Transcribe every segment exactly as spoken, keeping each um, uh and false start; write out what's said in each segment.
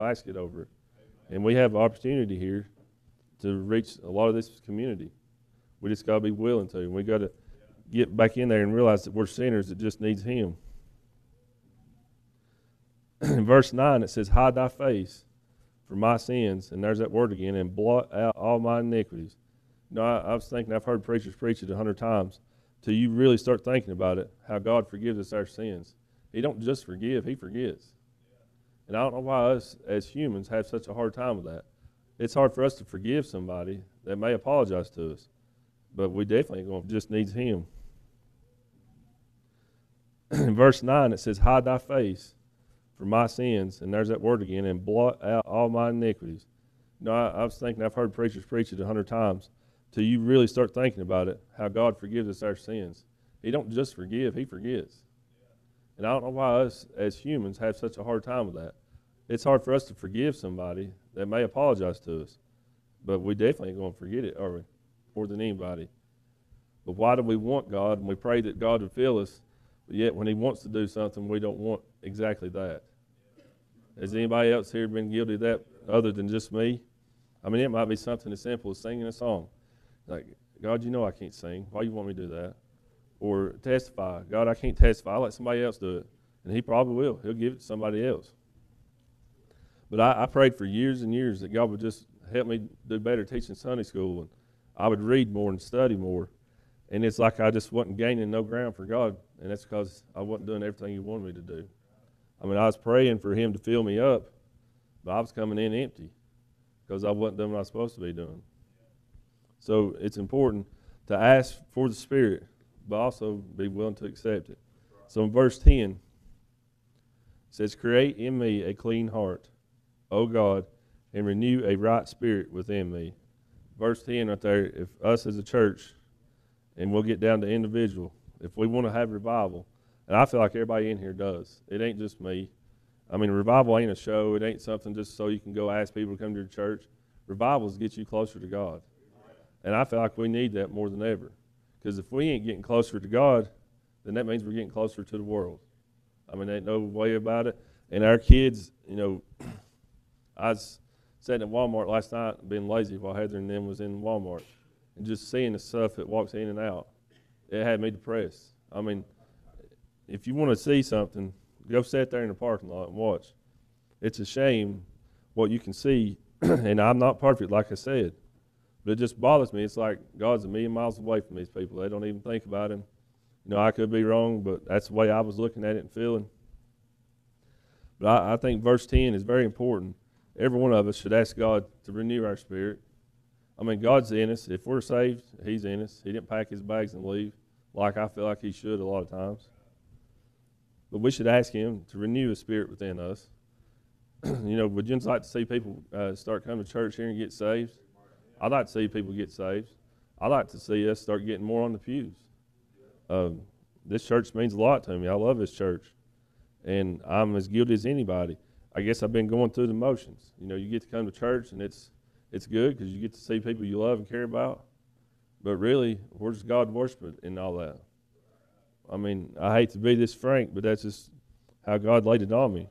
basket over it. And we have an opportunity here to reach a lot of this community. We just got to be willing to. And we got to get back in there and realize that we're sinners that just needs Him. In verse nine, it says, hide thy face from my sins, and there's that word again, and blot out all my iniquities. You know, I, I was thinking, I've heard preachers preach it a hundred times, till you really start thinking about it, how God forgives us our sins. He don't just forgive, He forgets. And I don't know why us as humans have such a hard time with that. It's hard for us to forgive somebody that may apologize to us, but we definitely going to just need Him. In verse nine, it says, hide thy face from my sins, and there's that word again, and blot out all my iniquities. You know, I, I was thinking, I've heard preachers preach it a hundred times, till you really start thinking about it, how God forgives us our sins. He don't just forgive, He forgets. And I don't know why us as humans have such a hard time with that. It's hard for us to forgive somebody that may apologize to us, but we definitely ain't going to forget it, are we? More than anybody. But why do we want God, and we pray that God would fill us, but yet when He wants to do something, we don't want exactly that? Has anybody else here been guilty of that other than just me? I mean, it might be something as simple as singing a song. Like, God, you know I can't sing. Why you want me to do that? Or testify. God, I can't testify. I'll let somebody else do it. And He probably will. He'll give it to somebody else. But I, I prayed for years and years that God would just help me do better teaching Sunday school, and I would read more and study more. And it's like I just wasn't gaining no ground for God, and that's because I wasn't doing everything He wanted me to do. I mean, I was praying for Him to fill me up, but I was coming in empty because I wasn't doing what I was supposed to be doing. So it's important to ask for the Spirit, but also be willing to accept it. So in verse ten, it says, create in me a clean heart, O God, and renew a right spirit within me. Verse ten right there, if us as a church, and we'll get down to individual, if we want to have revival, and I feel like everybody in here does. It ain't just me. I mean, revival ain't a show. It ain't something just so you can go ask people to come to your church. Revivals get you closer to God. And I feel like we need that more than ever. Because if we ain't getting closer to God, then that means we're getting closer to the world. I mean, there ain't no way about it. And our kids, you know, I was sitting at Walmart last night being lazy while Heather and them was in Walmart. And just seeing the stuff that walks in and out, it had me depressed. I mean, if you want to see something, go sit there in the parking lot and watch. It's a shame what you can see, and I'm not perfect, like I said. But it just bothers me. It's like God's a million miles away from these people. They don't even think about Him. You know, I could be wrong, but that's the way I was looking at it and feeling. But I, I think verse ten is very important. Every one of us should ask God to renew our spirit. I mean, God's in us. If we're saved, He's in us. He didn't pack His bags and leave like I feel like He should a lot of times. But we should ask Him to renew His spirit within us. You know, would you like to see people uh, start coming to church here and get saved? I'd like to see people get saved. I'd like to see us start getting more on the pews. Um, this church means a lot to me. I love this church. And I'm as guilty as anybody. I guess I've been going through the motions. You know, you get to come to church, and it's it's good because you get to see people you love and care about. But really, where's God worshiping in all that? I mean, I hate to be this frank, but that's just how God laid it on me.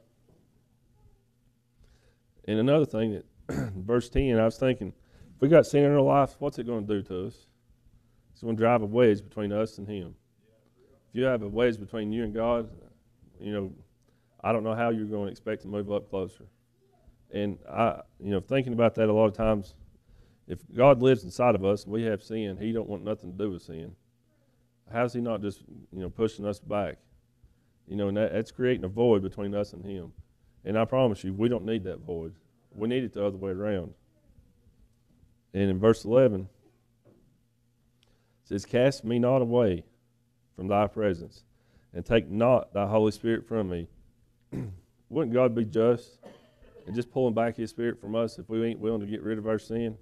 And another thing, that verse ten, I was thinking, if we got sin in our life, what's it going to do to us? It's going to drive a wedge between us and Him. If you have a wedge between you and God, you know, I don't know how you're going to expect to move up closer. And I, you know, thinking about that a lot of times, if God lives inside of us and we have sin, He don't want nothing to do with sin. How's He not just, you know, pushing us back? You know, and that, that's creating a void between us and Him. And I promise you, we don't need that void. We need it the other way around. And in verse eleven, it says, cast me not away from Thy presence, and take not Thy Holy Spirit from me. Wouldn't God be just and just pulling back His Spirit from us if we ain't willing to get rid of our sin?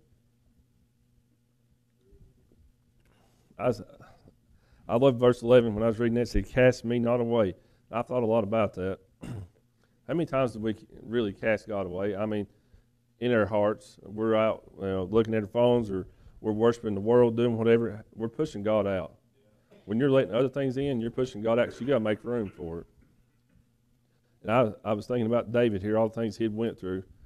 I was, I love verse eleven. When I was reading that, it said, cast me not away. I thought a lot about that. How many times do we really cast God away? I mean, in our hearts, we're out you know, looking at our phones, or we're worshiping the world, doing whatever. We're pushing God out. When you're letting other things in, you're pushing God out because you got to make room for it. And I, I was thinking about David here, all the things he'd went through.